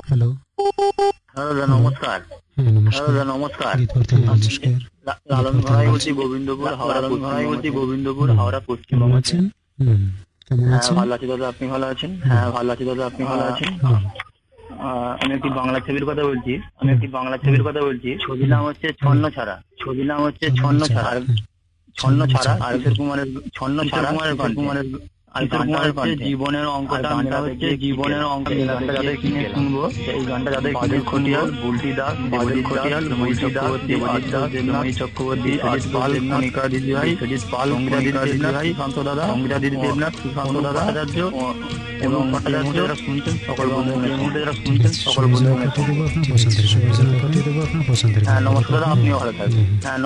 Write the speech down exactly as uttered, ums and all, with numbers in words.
Hello. Hello দাদা নমস্কার। হ্যাঁ নমস্কার। হ্যালো দাদা নমস্কার। গীতবর্ধন নমস্কার। লা- লালন ঘড়াই বলছি গোবিন্দপুর হাওড়া লালন ঘড়াই বলছি গোবিন্দপুর হুম। হাওড়া কেমন পশ্চিমবঙ্গ থেকে। আছেন? হুম কেমন হ্যাঁ আছেন? ভালো আছি দাদা, আপনি ভালো আছেন? হ্যাঁ ভালো আছি দাদা, আপনি ভালো আছেন? হুম, আহ, আমি একটি বাংলা ছবির কথা বলছি আমি একটি বাংলা ছবির কথা বলছি ছবির নাম হচ্ছে ছন্ন ছাড়া। ছবির নাম হচ্ছে ছন্ন ছাড়া। আর ছন্ন ছাড়া আর কিশোর কুমারের ছন্ন ছাড়া কুমারের কুমারের আর গানটা হচ্ছে জীবনের অঙ্কটা গানটা হচ্ছে জীবনের অঙ্ক। এই গানটা যাদের কিনে শুনবো, এই গানটা যাদের কিনে খতিয়াল বুলটি দাস দেবজিৎ খতিয়াল বুলটি দাস দেবজিৎ দাস দেবময়ী চক্রবর্তী সুজিত পাল মনিকা দিদি ভাই সুজিত পাল সঙ্গীতা দিদি ভাই সুশান্ত দাদা সঙ্গীতা দিদি দেবনাথ সুশান্ত দাদা আচার্য এবং ভট্টাচার্য যারা শুনছেন সকল বন্ধুদের মধ্যে যারা শুনছেন সকল বন্ধুদের পাঠিয়ে দেবো আপনার পছন্দের গান। পাঠিয়ে দেবো আপনার পছন্দের গান। হ্যাঁ নমস্কার দাদা, আপনিও ভালো থাকবেন। হ্যাঁ।